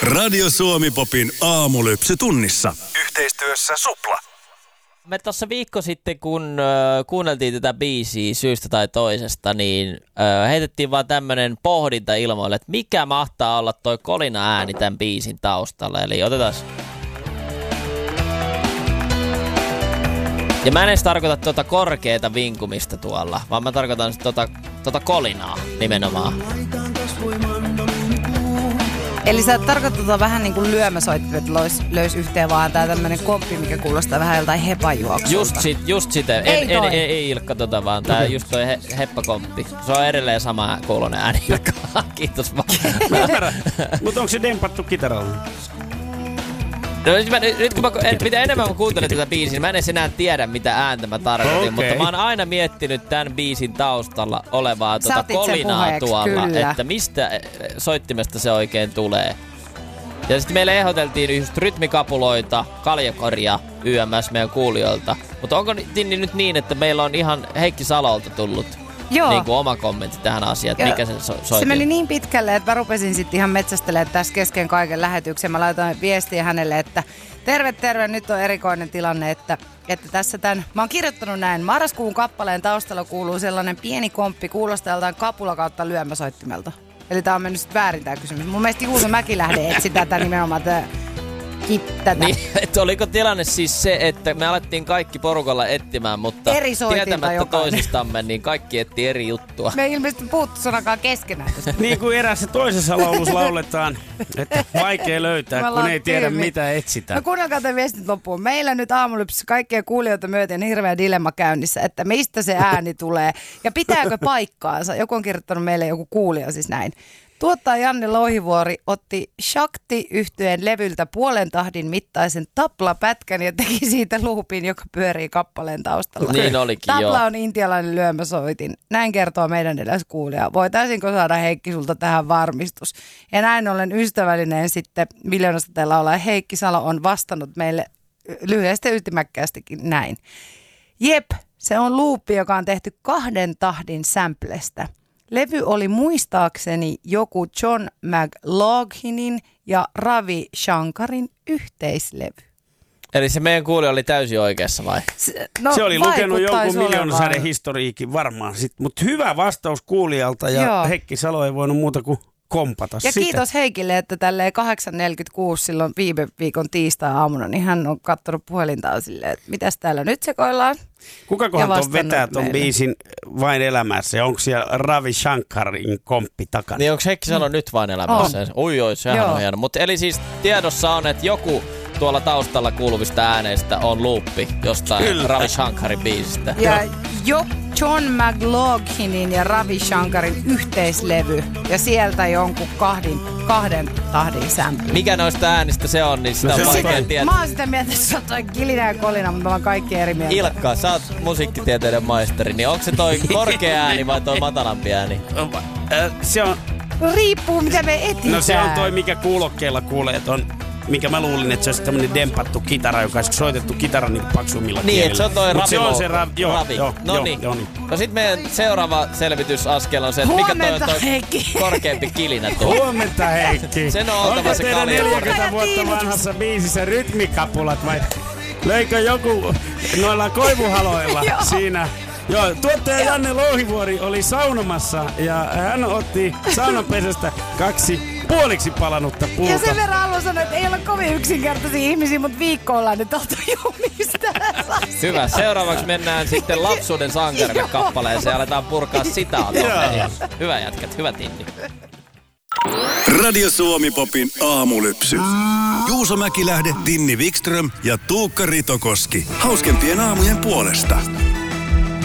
Radio Suomi Popin aamulypsy tunnissa. Yhteistyössä Supla. Me tuossa viikko sitten, kun kuunneltiin tätä biisiä syystä tai toisesta, niin heitettiin vaan tämmönen pohdinta ilmoille, että mikä mahtaa olla toi kolina ääni tämän biisin taustalla. Eli otetaan. Ja mä en edes tarkoita tuota korkeata vinkumista tuolla, vaan mä tarkoitan tuota kolinaa nimenomaan. Eli sä tarkoittaa vähän niin kuin lyömäsoittimet löys yhteen, vaan tää tämmönen komppi, mikä kuulostaa vähän joltain hepajuoksulta. Just sitä. Ei Ilkka vaan tää just toi heppakomppi. Se on edelleen sama kuulonen ääni. Kiitos vaan. Mutta onko se dempattu kitaralla? No, nyt kun mitä enemmän mä kuuntelen tätä biisiä, niin mä en edes enää tiedä, mitä ääntä mä tarkoitin, mutta mä oon aina miettinyt tämän biisin taustalla olevaa kolinaa tuolla, kyllä, että mistä soittimesta se oikein tulee. Ja sitten meille ehdoteltiin just rytmikapuloita, kaljakoria YMS meidän kuulijoilta. Mutta onko Tinni nyt niin, että meillä on ihan Heikki Salolta tullut niin kuin oma kommentti tähän asiaan, että mikä se soitin? Se meni niin pitkälle, että mä rupesin sitten ihan metsästelemään tässä kesken kaiken lähetyksen. Mä laitoin viestiä hänelle, että terve, nyt on erikoinen tilanne, että tässä mä oon kirjoittanut näin. Marraskuun kappaleen taustalla kuuluu sellainen pieni komppi, kuulostaa joltain kapula kautta lyömäsoittimelta. Eli tää on mennyt sitten väärin tää kysymys. Mun mielestä Juuso Mäkilähde etsi tätä nimenomaan niin, että oliko tilanne siis se, että me alettiin kaikki porukalla etsimään, mutta tietämättä toisistamme, niin kaikki etti eri juttua. Me ei ilmeisesti puhuttu sanakaan keskenään. Niin kuin erässä toisessa laulussa lauletaan, että vaikea löytää, kun ei tiedä mitä etsitään. No kuunnelkaa tämän viestit loppuun. Meillä nyt aamulypsyssä kaikkia kuulijoita myöten hirveä dilemma käynnissä, että mistä se ääni tulee ja pitääkö paikkaansa. Joku on kirjoittanut meille, joku kuulija siis näin. Tuottaja Janne Louhivuori otti Shakti-yhtyeen levyltä puolen tahdin mittaisen taplapätkän ja teki siitä loopin, joka pyörii kappaleen taustalla. Niin olikin, Tapla on intialainen lyömäsoitin. Näin kertoo meidän edes kuulija. Voitaisinko saada Heikki sulta tähän varmistus? Ja näin ollen ystävällinen sitten Miljoonasta te laulaa Heikki Salo on vastannut meille lyhyesti ja ytimäkkäästikin näin. Jep, se on luuppi, joka on tehty 2 tahdin samplestä. Levy oli muistaakseni joku John McLaughlinin ja Ravi Shankarin yhteislevy. Eli se meidän kuulija oli täysin oikeassa vai? Se oli lukenut jonkun Miljoonasaden historiikin varmaan. Mutta hyvä vastaus kuulijalta ja Heikki Salo ei voinut muuta kuin kompata ja sitä. Kiitos Heikille, että tälleen 8.46 silloin viime viikon tiistai-aamuna, niin hän on katsonut puhelintaan silleen, että mitäs täällä nyt sekoillaan. Kukakohan ton vetää ton biisin Vain elämässä ja onko siellä Ravi Shankarin komppi takana? Niin onko Heikki Salo nyt Vain elämässä? Oi, sehän on hieno. Mutta eli siis tiedossa on, että joku tuolla taustalla kuuluvista ääneistä on luuppi jostain Ravi Shankarin biisistä. Ja John McLaughlinin ja Ravi Shankarin yhteislevy ja sieltä jonkun 2 tahdin sample. Mikä noista äänistä se on, niin sitä on vaikea tietää. Mä oon sitä mieltä, että se on toi Kilina ja Kolina, mutta mä oon kaikki eri mieltä. Ilkka, sä oot musiikkitieteiden maisteri, niin onko se toi korkea ääni vai toi matalampi ääni? Se on... Riippuu mitä me etsitään. No se on toi, mikä kuulokkeella kuulee, että on... Minkä mä luulin, että se olisi tämmönen dempattu kitara, joka olisi soitettu kitara niin paksummilla kielillä. Niin, että se on toi Ravi. Se on se Ravi. No niin. No sit meidän seuraava selvitysaskel on se, että mikä toi on toi korkeampi kilinä tuo. Huomenta Heikki. Sen on oltava se kalja. 40 vuotta vanhassa biisissä rytmikapulat vai löikö joku noilla koivuhaloilla siinä? Joo, tuottaja Janne Louhivuori oli saunomassa ja hän otti saunapesästä 2 puoliksi palanutta puuta. Ja sen verran haluan sanoa, että ei ole kovin yksinkertaisia ihmisiä, mutta viikko ollaan nyt oltu jumista. Hyvä. Seuraavaksi mennään sitten Lapsuuden sankarille kappaleeseen ja aletaan purkaa sitä. Hyvä jätkät, hyvä Tinni. Radio Suomi Popin aamulypsy. Juuso Mäkilähde, Tinni Wikström ja Tuukka Ritokoski. Hauskempien aamujen puolesta.